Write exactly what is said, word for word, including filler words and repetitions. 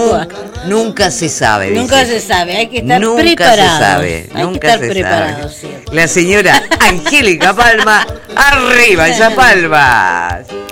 agua. Nunca, nunca se sabe. Nunca dice. se sabe, hay que estar nunca preparados. Se sabe, hay nunca que estar se preparados. sabe. La señora Angélica Palma, arriba esas palmas.